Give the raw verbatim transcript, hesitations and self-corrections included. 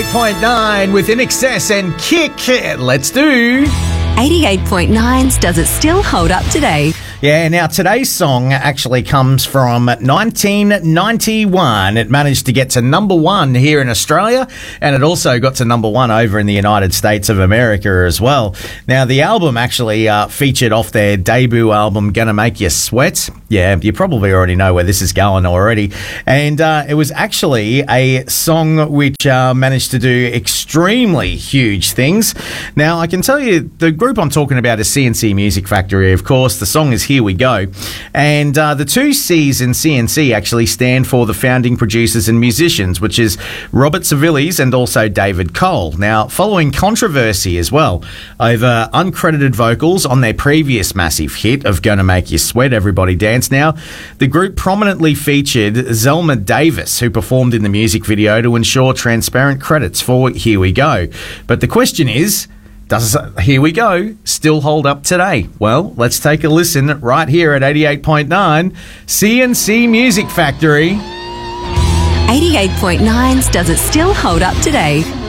eighty-eight point nine with In Excess and Kick. Let's do. eighty-eight point nine's Does It Still Hold Up Today? Yeah, now today's song actually comes from nineteen ninety-one. It managed to get to number one here in Australia, and it also got to number one over in the United States of America as well. Now, the album actually uh, featured off their debut album, Gonna Make You Sweat. Yeah, you probably already know where this is going already. And uh, it was actually a song which uh, managed to do extremely huge things. Now, I can tell you, the group I'm talking about is C N C Music Factory, of course. The song is Here We Go. And uh, the two C's in C N C actually stand for the founding producers and musicians, which is Robert Savilles and also David Cole. Now, following controversy as well over uncredited vocals on their previous massive hit of Gonna Make You Sweat, Everybody Dance Now, the group prominently featured Zelma Davis, who performed in the music video to ensure transparent credits for Here We Go. But the question is, does Here We Go still hold up today? Well, let's take a listen right here at eighty-eight point nine C N C Music Factory. eighty-eight point nine's Does It Still Hold Up Today?